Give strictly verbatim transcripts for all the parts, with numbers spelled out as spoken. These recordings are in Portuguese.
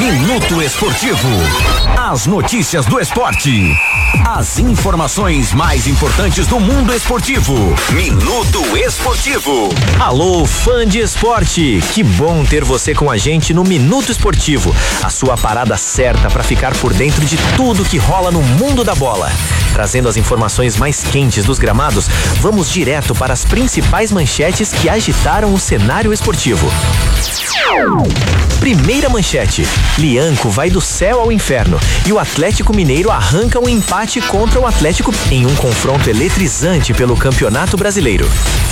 Minuto Esportivo. As notícias do esporte. As informações mais importantes do mundo esportivo. Minuto Esportivo. Alô, fã de esporte. Que bom ter você com a gente no Minuto Esportivo. A sua parada certa para ficar por dentro de tudo que rola no mundo da bola. Trazendo as informações mais quentes dos gramados, vamos direto para as principais manchetes que agitaram o cenário esportivo. Primeira manchete: Lianco vai do céu ao inferno e o Atlético Mineiro arranca um empate contra o Atlético em um confronto eletrizante pelo Campeonato Brasileiro.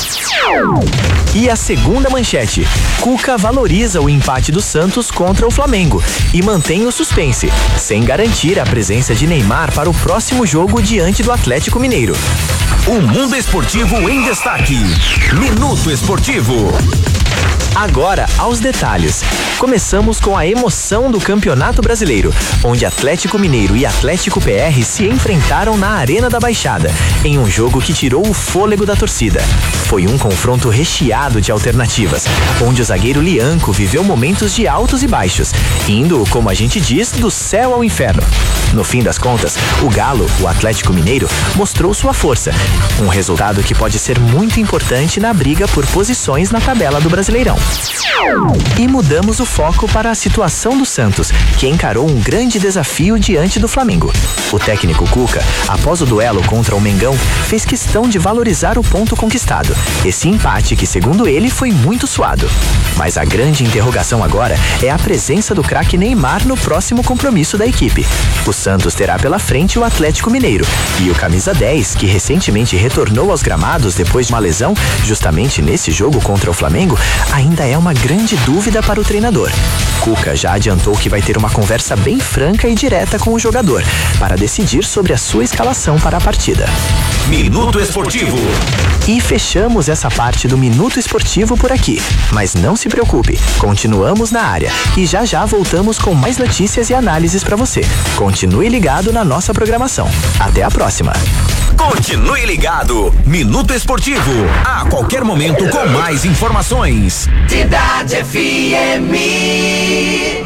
E a segunda manchete: Cuca valoriza o empate do Santos contra o Flamengo e mantém o suspense, sem garantir a presença de Neymar para o próximo jogo diante do Atlético Mineiro. O mundo esportivo em destaque. Minuto Esportivo. Agora, aos detalhes. Começamos com a emoção do Campeonato Brasileiro, onde Atlético Mineiro e Atlético P R se enfrentaram na Arena da Baixada, em um jogo que tirou o fôlego da torcida. Foi um confronto recheado de alternativas, onde o zagueiro Lianco viveu momentos de altos e baixos, indo, como a gente diz, do céu ao inferno. No fim das contas, o Galo, o Atlético Mineiro, mostrou sua força, um resultado que pode ser muito importante na briga por posições na tabela do Brasileirão. E mudamos o foco para a situação do Santos, que encarou um grande desafio diante do Flamengo. O técnico Cuca, após o duelo contra o Mengão, fez questão de valorizar o ponto conquistado. Esse empate que, segundo ele, foi muito suado. Mas a grande interrogação agora é a presença do craque Neymar no próximo compromisso da equipe. O Santos terá pela frente o Atlético Mineiro e o camisa dez, que recentemente retornou aos gramados depois de uma lesão, justamente nesse jogo contra o Flamengo, ainda é uma grande dúvida para o treinador. Cuca já adiantou que vai ter uma conversa bem franca e direta com o jogador para decidir sobre a sua escalação para a partida. Minuto Esportivo. E fechamos essa parte do Minuto Esportivo por aqui. Mas não se preocupe, continuamos na área e já já voltamos com mais notícias e análises para você. Continue ligado na nossa programação. Até a próxima. Continue ligado. Minuto Esportivo. A qualquer momento com mais informações. Cidade F M.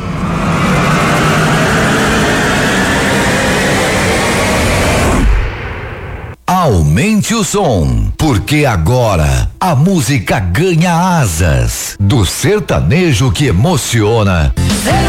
Aumente o som, porque agora a música ganha asas. Do sertanejo que emociona